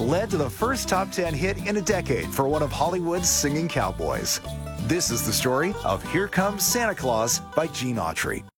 led to the first top 10 hit in a decade for one of Hollywood's singing cowboys. This is the story of Here Comes Santa Claus by Gene Autry.